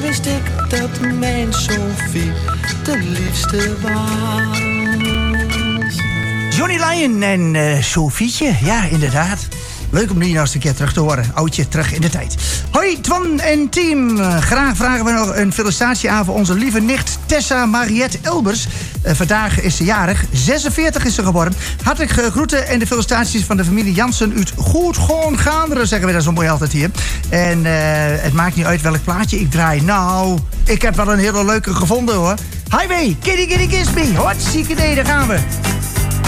wist ik dat mijn Sophie de liefste was. Johnny Lyon en Sofietje, ja, inderdaad. Leuk om die nou eens een keer terug te horen. Oudje, terug in de tijd. Hoi, Twan en team. Graag vragen we nog een felicitatie aan voor onze lieve nicht Tessa Mariette Elbers. Vandaag is ze jarig. 46 is ze geworden. Hartelijk groeten en de felicitaties van de familie Jansen uit Goed Gewoon Gaanderen, zeggen we dat zo mooi altijd hier. En het maakt niet uit welk plaatje ik draai. Nou, ik heb wel een hele leuke gevonden hoor. Highway, Kitty Kitty Kiss Me. Hartstikke idee, daar gaan we.